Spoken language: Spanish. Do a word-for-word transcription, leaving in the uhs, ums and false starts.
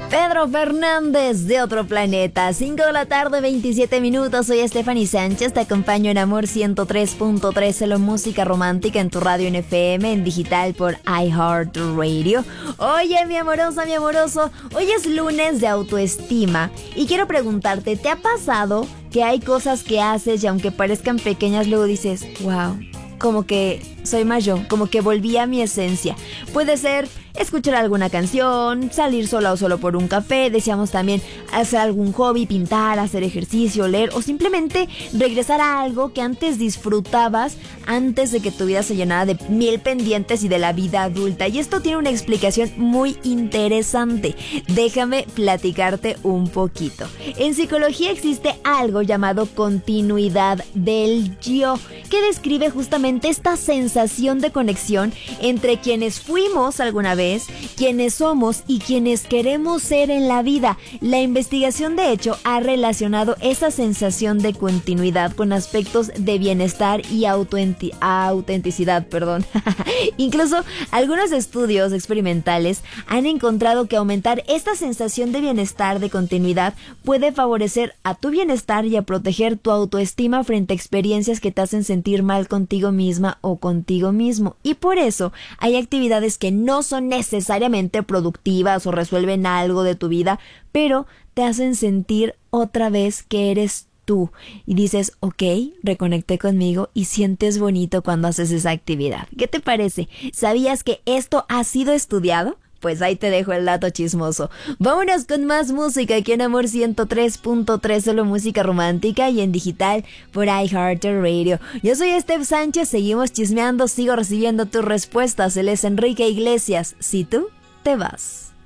Pedro Fernández de Otro Planeta, cinco de la tarde, veintisiete minutos. Soy Stephanie Sánchez, te acompaño en Amor ciento tres punto tres, solo música romántica en tu radio en F M, en digital por iHeartRadio. Oye, mi amorosa, mi amoroso, hoy es lunes de autoestima y quiero preguntarte, ¿te ha pasado que hay cosas que haces y aunque parezcan pequeñas luego dices, wow, como que soy más yo, como que volví a mi esencia? Puede ser escuchar alguna canción, salir sola o solo por un café, deseamos también hacer algún hobby, pintar, hacer ejercicio, leer o simplemente regresar a algo que antes disfrutabas antes de que tu vida se llenara de mil pendientes y de la vida adulta. Y esto tiene una explicación muy interesante. Déjame platicarte un poquito. En psicología existe algo llamado continuidad del yo, que describe justamente esta sensación de conexión entre quienes fuimos alguna vez, quienes somos y quienes queremos ser en la vida. La investigación, de hecho, ha relacionado esa sensación de continuidad con aspectos de bienestar y auténti- autenticidad, perdón. Incluso algunos estudios experimentales han encontrado que aumentar esta sensación de bienestar, de continuidad, puede favorecer a tu bienestar y a proteger tu autoestima frente a experiencias que te hacen sentir mal contigo misma o contigo mismo. Y por eso hay actividades que no son necesariamente productivas o resuelven algo de tu vida, pero te hacen sentir otra vez que eres tú. Y dices, ok, reconecté conmigo, y sientes bonito cuando haces esa actividad. ¿Qué te parece? ¿Sabías que esto ha sido estudiado? Pues ahí te dejo el dato chismoso. Vámonos con más música aquí en Amor ciento tres punto tres, solo música romántica y en digital por iHeartRadio. Yo soy Steph Sánchez, seguimos chismeando, sigo recibiendo tus respuestas. Él es Enrique Iglesias, si tú te vas.